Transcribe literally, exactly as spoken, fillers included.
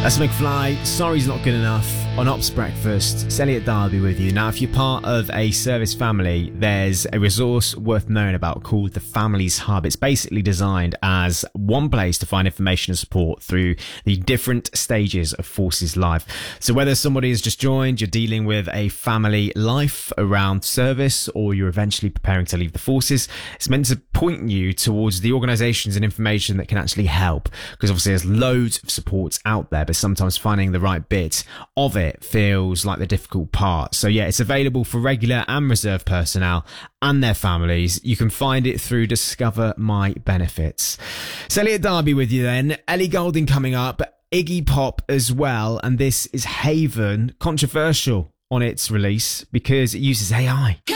That's McFly. Sorry's not good enough. On Ops Breakfast, it's Elliot Darby with you. Now, if you're part of a service family, there's a resource worth knowing about called the Families Hub. It's basically designed as one place to find information and support through the different stages of Forces life. So whether somebody has just joined, you're dealing with a family life around service, or you're eventually preparing to leave the Forces, it's meant to point you towards the organisations and information that can actually help. Because obviously there's loads of supports out there, but sometimes finding the right bit of it feels like the difficult part. So yeah, it's available for regular and reserve personnel and their families. You can find it through Discover My Benefits. So Elliot Darby with you then. Ellie Goulding coming up, Iggy Pop as well, and this is Haven, controversial on its release because it uses A I.